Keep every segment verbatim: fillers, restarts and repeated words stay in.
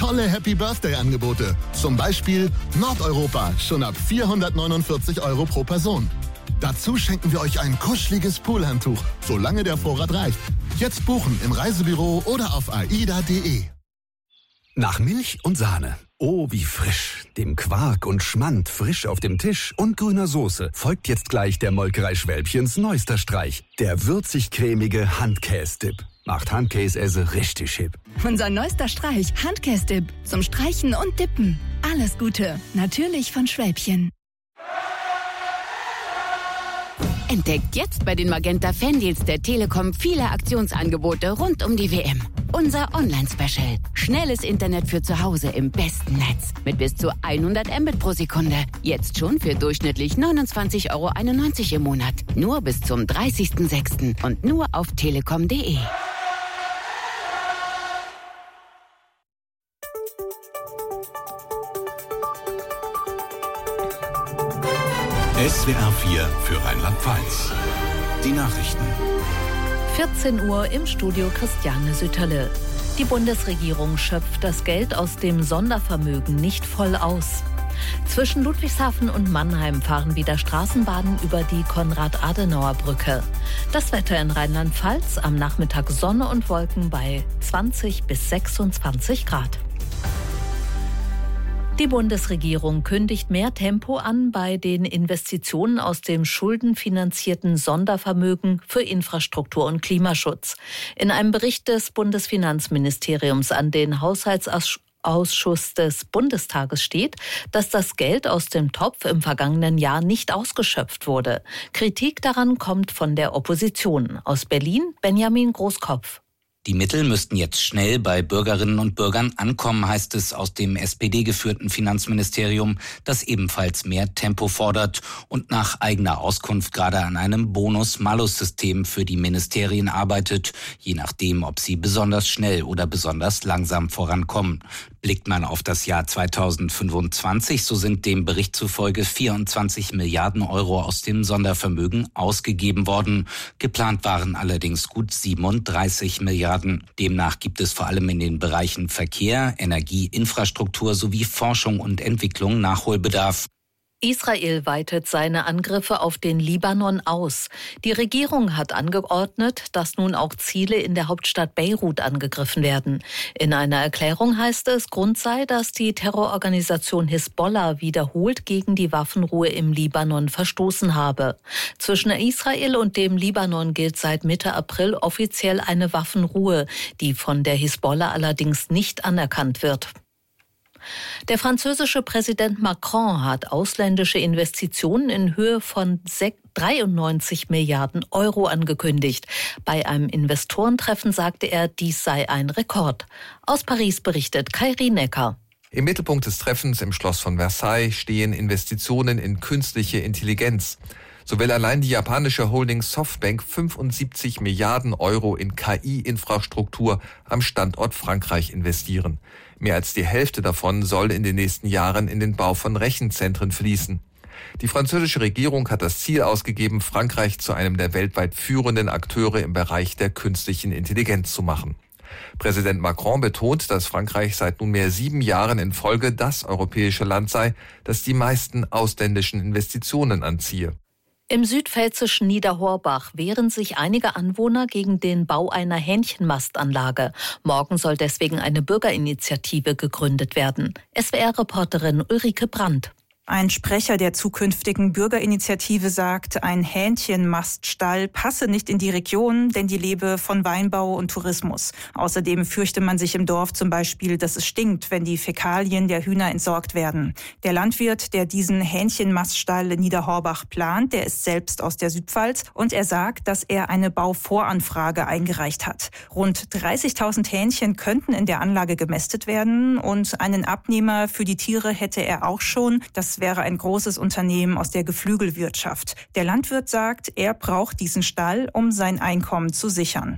tolle Happy-Birthday-Angebote. Zum Beispiel Nordeuropa, schon ab vierhundertneunundvierzig Euro pro Person. Dazu schenken wir euch ein kuscheliges Poolhandtuch, solange der Vorrat reicht. Jetzt buchen im Reisebüro oder auf aida punkt de. Nach Milch und Sahne. Oh, wie frisch. Dem Quark und Schmand frisch auf dem Tisch und grüner Soße folgt jetzt gleich der Molkerei Schwälbchens neuester Streich. Der würzig-cremige Handkäse-Dip. Macht Handkäse richtig hip. Unser neuester Streich, Handkäse-Dip. Zum Streichen und Dippen. Alles Gute. Natürlich von Schwälbchen. Entdeckt jetzt bei den Magenta Fandeals der Telekom viele Aktionsangebote rund um die W M. Unser Online-Special. Schnelles Internet für zu Hause im besten Netz. Mit bis zu hundert Mbit pro Sekunde. Jetzt schon für durchschnittlich neunundzwanzig Euro einundneunzig im Monat. Nur bis zum dreißigsten sechsten und nur auf telekom punkt de. S W R vier für Rheinland-Pfalz. Die Nachrichten. vierzehn Uhr im Studio Christiane Sütterle. Die Bundesregierung schöpft das Geld aus dem Sondervermögen nicht voll aus. Zwischen Ludwigshafen und Mannheim fahren wieder Straßenbahnen über die Konrad-Adenauer-Brücke. Das Wetter in Rheinland-Pfalz, am Nachmittag Sonne und Wolken bei zwanzig bis sechsundzwanzig Grad. Die Bundesregierung kündigt mehr Tempo an bei den Investitionen aus dem schuldenfinanzierten Sondervermögen für Infrastruktur und Klimaschutz. In einem Bericht des Bundesfinanzministeriums an den Haushaltsausschuss des Bundestages steht, dass das Geld aus dem Topf im vergangenen Jahr nicht ausgeschöpft wurde. Kritik daran kommt von der Opposition. Aus Berlin Benjamin Großkopf. Die Mittel müssten jetzt schnell bei Bürgerinnen und Bürgern ankommen, heißt es aus dem S P D-geführten Finanzministerium, das ebenfalls mehr Tempo fordert und nach eigener Auskunft gerade an einem Bonus-Malus-System für die Ministerien arbeitet, je nachdem, ob sie besonders schnell oder besonders langsam vorankommen. Blickt man auf das Jahr zweitausendfünfundzwanzig, so sind dem Bericht zufolge vierundzwanzig Milliarden Euro aus dem Sondervermögen ausgegeben worden. Geplant waren allerdings gut siebenunddreißig Milliarden. Demnach gibt es vor allem in den Bereichen Verkehr, Energie, Infrastruktur sowie Forschung und Entwicklung Nachholbedarf. Israel weitet seine Angriffe auf den Libanon aus. Die Regierung hat angeordnet, dass nun auch Ziele in der Hauptstadt Beirut angegriffen werden. In einer Erklärung heißt es, Grund sei, dass die Terrororganisation Hisbollah wiederholt gegen die Waffenruhe im Libanon verstoßen habe. Zwischen Israel und dem Libanon gilt seit Mitte April offiziell eine Waffenruhe, die von der Hisbollah allerdings nicht anerkannt wird. Der französische Präsident Macron hat ausländische Investitionen in Höhe von dreiundneunzig Milliarden Euro angekündigt. Bei einem Investorentreffen sagte er, dies sei ein Rekord. Aus Paris berichtet Kai Rienecker. Im Mittelpunkt des Treffens im Schloss von Versailles stehen Investitionen in künstliche Intelligenz. So will allein die japanische Holding Softbank fünfundsiebzig Milliarden Euro in K I-Infrastruktur am Standort Frankreich investieren. Mehr als die Hälfte davon soll in den nächsten Jahren in den Bau von Rechenzentren fließen. Die französische Regierung hat das Ziel ausgegeben, Frankreich zu einem der weltweit führenden Akteure im Bereich der künstlichen Intelligenz zu machen. Präsident Macron betont, dass Frankreich seit nunmehr sieben Jahren in Folge das europäische Land sei, das die meisten ausländischen Investitionen anziehe. Im südpfälzischen Niederhorbach wehren sich einige Anwohner gegen den Bau einer Hähnchenmastanlage. Morgen soll deswegen eine Bürgerinitiative gegründet werden. S W R-Reporterin Ulrike Brandt. Ein Sprecher der zukünftigen Bürgerinitiative sagt, ein Hähnchenmaststall passe nicht in die Region, denn die lebe von Weinbau und Tourismus. Außerdem fürchte man sich im Dorf zum Beispiel, dass es stinkt, wenn die Fäkalien der Hühner entsorgt werden. Der Landwirt, der diesen Hähnchenmaststall in Niederhorbach plant, der ist selbst aus der Südpfalz und er sagt, dass er eine Bauvoranfrage eingereicht hat. Rund dreißigtausend Hähnchen könnten in der Anlage gemästet werden und einen Abnehmer für die Tiere hätte er auch schon. Das wäre ein großes Unternehmen aus der Geflügelwirtschaft. Der Landwirt sagt, er braucht diesen Stall, um sein Einkommen zu sichern.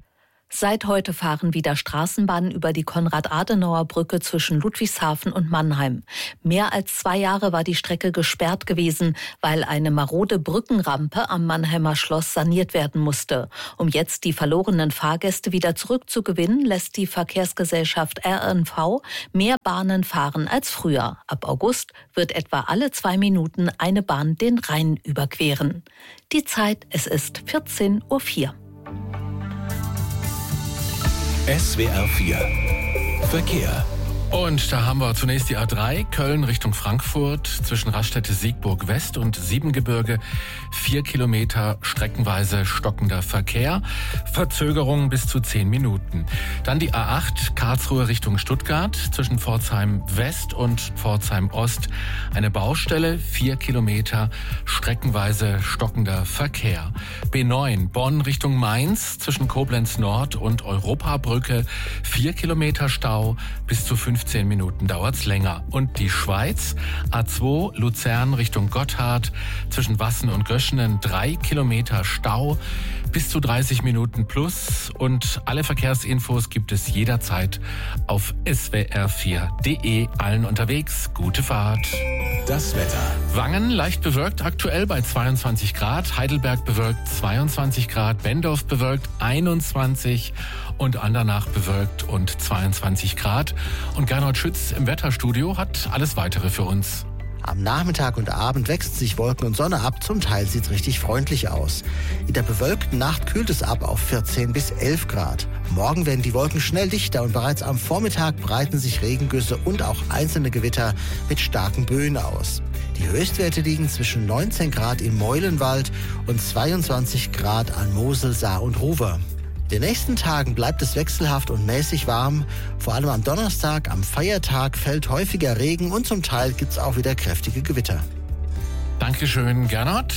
Seit heute fahren wieder Straßenbahnen über die Konrad-Adenauer-Brücke zwischen Ludwigshafen und Mannheim. Mehr als zwei Jahre war die Strecke gesperrt gewesen, weil eine marode Brückenrampe am Mannheimer Schloss saniert werden musste. Um jetzt die verlorenen Fahrgäste wieder zurückzugewinnen, lässt die Verkehrsgesellschaft R N V mehr Bahnen fahren als früher. Ab August wird etwa alle zwei Minuten eine Bahn den Rhein überqueren. Die Zeit, es ist vierzehn Uhr vier. S W R vier Verkehr. Und da haben wir zunächst die A drei, Köln Richtung Frankfurt, zwischen Raststätte Siegburg West und Siebengebirge. Vier Kilometer streckenweise stockender Verkehr, Verzögerung bis zu zehn Minuten. Dann die A acht, Karlsruhe Richtung Stuttgart, zwischen Pforzheim West und Pforzheim Ost. Eine Baustelle, vier Kilometer streckenweise stockender Verkehr. B neun, Bonn Richtung Mainz, zwischen Koblenz Nord und Europabrücke. Vier Kilometer Stau, bis zu fünfzehn Minuten dauert's länger. Und die Schweiz, A zwei, Luzern Richtung Gotthard, zwischen Wassen und Göschenen, drei Kilometer Stau, bis zu dreißig Minuten plus. Und alle Verkehrsinfos gibt es jederzeit auf S W R vier Punkt de. Allen unterwegs, gute Fahrt. Das Wetter. Wangen leicht bewölkt, aktuell bei zweiundzwanzig Grad. Heidelberg bewölkt zweiundzwanzig Grad. Bendorf bewölkt einundzwanzig und Andernach bewölkt und zweiundzwanzig Grad. Und Gernot Schütz im Wetterstudio hat alles Weitere für uns. Am Nachmittag und Abend wechseln sich Wolken und Sonne ab. Zum Teil sieht es richtig freundlich aus. In der bewölkten Nacht kühlt es ab auf vierzehn bis elf Grad. Morgen werden die Wolken schnell dichter und bereits am Vormittag breiten sich Regengüsse und auch einzelne Gewitter mit starken Böen aus. Die Höchstwerte liegen zwischen neunzehn Grad im Meulenwald und zweiundzwanzig Grad an Mosel, Saar und Ruwer. In den nächsten Tagen bleibt es wechselhaft und mäßig warm. Vor allem am Donnerstag, am Feiertag, fällt häufiger Regen und zum Teil gibt es auch wieder kräftige Gewitter. Dankeschön, Gernot.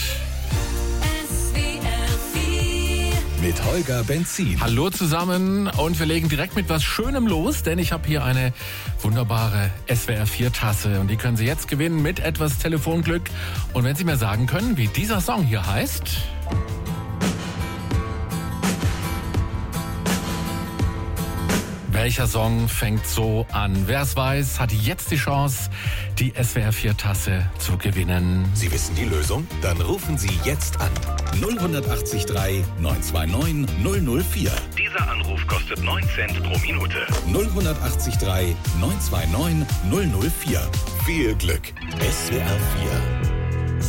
Mit Holger Benzin. Hallo zusammen und wir legen direkt mit was Schönem los, denn ich habe hier eine wunderbare S W R vier Tasse und die können Sie jetzt gewinnen mit etwas Telefonglück. Und wenn Sie mir sagen können, wie dieser Song hier heißt... Welcher Song fängt so an? Wer es weiß, hat jetzt die Chance, die S W R vier Tasse zu gewinnen. Sie wissen die Lösung? Dann rufen Sie jetzt an. null acht drei neun zwei neun null null vier. Dieser Anruf kostet neun Cent pro Minute. null acht drei neun zwei neun null null vier. Viel Glück. S W R vier.